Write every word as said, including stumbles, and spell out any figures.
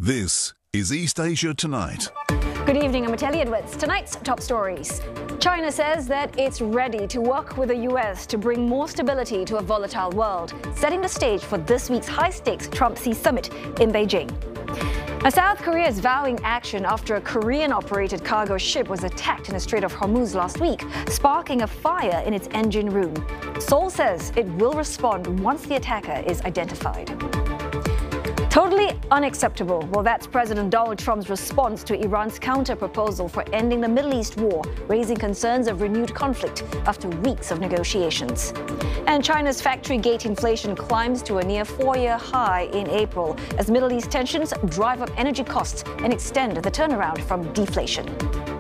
This is East Asia Tonight. Good evening, I'm Natalie Edwards. Tonight's top stories. China says that it's ready to work with the U S to bring more stability to a volatile world, setting the stage for this week's high-stakes Trump-Xi summit in Beijing. Now, South Korea is vowing action after a Korean-operated cargo ship was attacked in the Strait of Hormuz last week, sparking a fire in its engine room. Seoul says it will respond once the attacker is identified. Totally unacceptable. Well, that's President Donald Trump's response to Iran's counter-proposal for ending the Middle East war, raising concerns of renewed conflict after weeks of negotiations. And China's factory gate inflation climbs to a near four-year high in April as Middle East tensions drive up energy costs and extend the turnaround from deflation.